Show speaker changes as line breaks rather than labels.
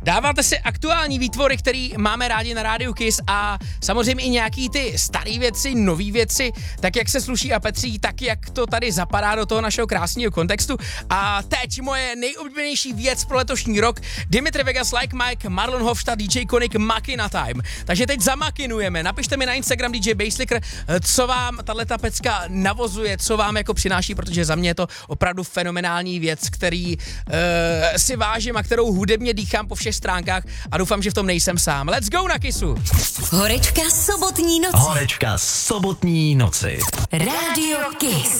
Dáváte si aktuální výtvory, který máme rádi na rádiu Kiss a samozřejmě i nějaký ty staré věci, nové věci, tak jak se sluší a patří, tak jak to tady zapadá do toho našeho krásného kontextu. A teď moje nejoblíbenější věc pro letošní rok, Dimitri Vegas, Like Mike, Marlon Hofstadt, DJ Konik, Makina Time. Takže teď zamakinujeme, napište mi na Instagram DJ Basslicker, co vám tato pecka navozuje, co vám jako přináší, protože za mě je to opravdu fenomenální věc, který si vážím a kterou hudebně dýchám po všech stránkách a doufám, že v tom nejsem sám. Let's go na Kissu!
Horečka sobotní noci.
Horečka sobotní noci.
Rádio Kiss.